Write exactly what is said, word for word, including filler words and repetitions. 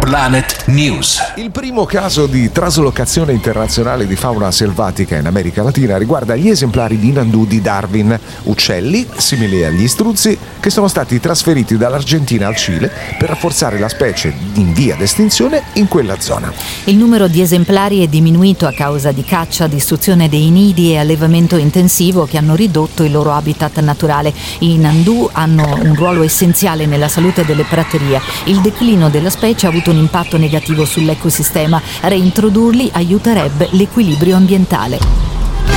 Planet News. Il primo caso di traslocazione internazionale di fauna selvatica in America Latina riguarda gli esemplari di Nandù di Darwin, uccelli simili agli struzzi che sono stati trasferiti dall'Argentina al Cile per rafforzare la specie in via d'estinzione in quella zona. Il numero di esemplari è diminuito a causa di caccia, distruzione dei nidi e allevamento intensivo che hanno ridotto il loro habitat naturale. I Nandù hanno un ruolo essenziale nella salute delle praterie. Il declino della specie ha avuto un impatto negativo sull'ecosistema. Reintrodurli aiuterebbe l'equilibrio ambientale.